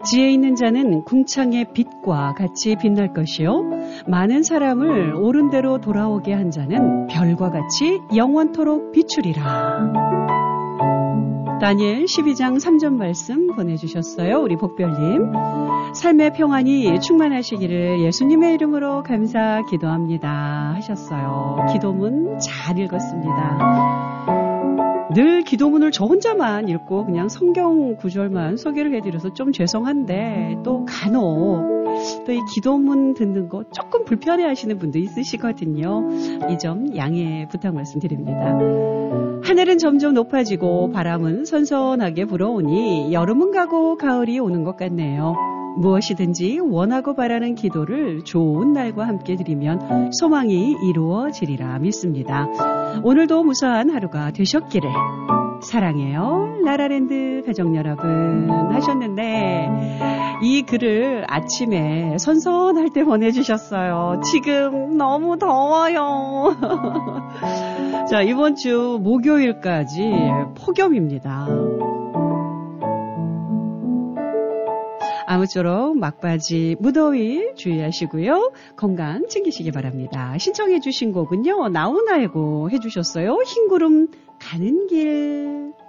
지혜 있는 자는 궁창의 빛과 같이 빛날 것이요 많은 사람을 옳은 대로 돌아오게 한 자는 별과 같이 영원토록 비추리라. 다니엘 12장 3절 말씀 보내주셨어요. 우리 복별님. 삶의 평안이 충만하시기를 예수님의 이름으로 감사 기도합니다 하셨어요. 기도문 잘 읽었습니다. 늘 기도문을 저 혼자만 읽고 그냥 성경 구절만 소개를 해드려서 좀 죄송한데 또 간혹 또 이 기도문 듣는 거 조금 불편해하시는 분도 있으시거든요. 이 점 양해 부탁 말씀드립니다. 하늘은 점점 높아지고 바람은 선선하게 불어오니 여름은 가고 가을이 오는 것 같네요. 무엇이든지 원하고 바라는 기도를 좋은 날과 함께 드리면 소망이 이루어지리라 믿습니다. 오늘도 무사한 하루가 되셨기를. 사랑해요 라라랜드 가족 여러분 하셨는데 이 글을 아침에 선선할 때 보내주셨어요. 지금 너무 더워요. 자, 이번 주 목요일까지 폭염입니다. 아무쪼록 막바지 무더위 주의하시고요. 건강 챙기시기 바랍니다. 신청해 주신 곡은요. 나훈아의 곡 해주셨어요. 흰구름 가는 길.